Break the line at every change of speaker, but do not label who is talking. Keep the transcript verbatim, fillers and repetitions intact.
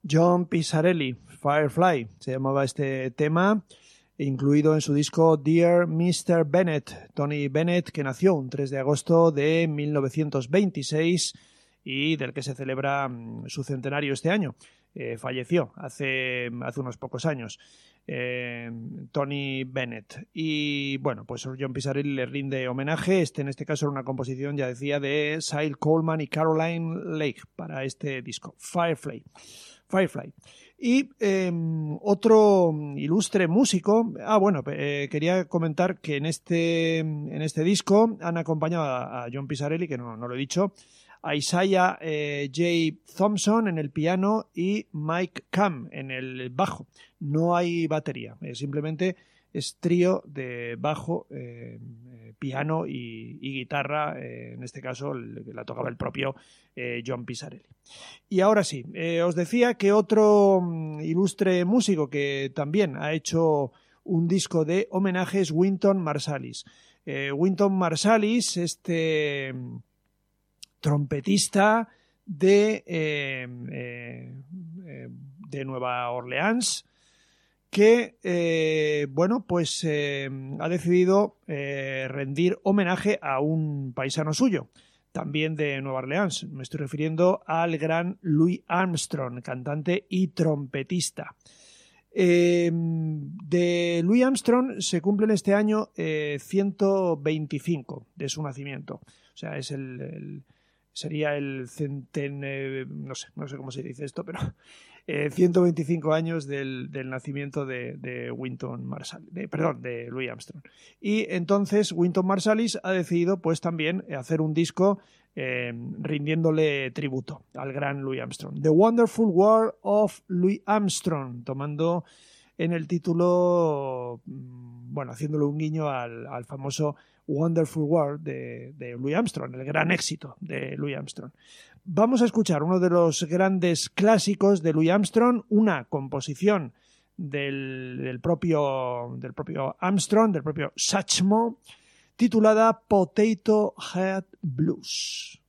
John Pisarelli, Firefly, se llamaba este tema, incluido en su disco Dear mister Bennett. Tony Bennett, que nació un tres de agosto de mil novecientos veintiséis y del que se celebra um, su centenario este año. Eh, falleció hace, hace unos pocos años. Eh, Tony Bennett. Y bueno, pues John Pisarelli le rinde homenaje. Este, en este caso, era una composición, ya decía, de Syle Coleman y Caroline Lake para este disco, Firefly. Firefly. Y eh, otro ilustre músico. Ah, bueno, eh, quería comentar que en este, en este disco han acompañado a, a John Pisarelli, que no, no lo he dicho, a Isaiah eh, J. Thompson en el piano y Mike Cam en el bajo. No hay batería, eh, simplemente es trío de bajo, eh, eh, piano y, y guitarra. Eh, en este caso la tocaba el propio eh, John Pisarelli. Y ahora sí, eh, os decía que otro um, ilustre músico que también ha hecho un disco de homenaje es Wynton Marsalis. Eh, Wynton Marsalis, este trompetista de, eh, eh, de Nueva Orleans, que, eh, bueno, pues eh, ha decidido eh, rendir homenaje a un paisano suyo, también de Nueva Orleans. Me estoy refiriendo al gran Louis Armstrong, cantante y trompetista. Eh, de Louis Armstrong se cumplen este año eh, ciento veinticinco de su nacimiento. O sea, es el... el sería el centen... Eh, no sé, no sé cómo se dice esto, pero... Eh, ciento veinticinco años del, del nacimiento de, de Wynton Marsalis, de, perdón, de Louis Armstrong. Y entonces Wynton Marsalis ha decidido pues también hacer un disco eh, rindiéndole tributo al gran Louis Armstrong. The Wonderful World of Louis Armstrong, tomando en el título, bueno, haciéndole un guiño al, al famoso Wonderful World de, de Louis Armstrong, el gran éxito de Louis Armstrong. Vamos a escuchar uno de los grandes clásicos de Louis Armstrong, una composición del, del, propio, del propio Armstrong, del propio Satchmo, titulada Potato Head Blues.